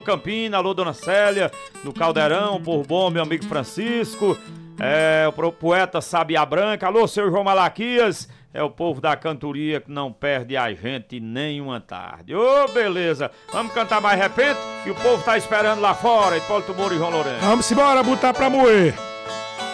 Campina, alô Dona Célia, do Caldeirão, povo bom, meu amigo Francisco, o poeta Sabia Branca, alô seu João Malaquias, é o povo da cantoria que não perde a gente nem uma tarde. Ô, beleza, vamos cantar mais repente, que o povo tá esperando lá fora, Hipólito Moura e João Lourenço. Vamos embora, botar pra moer.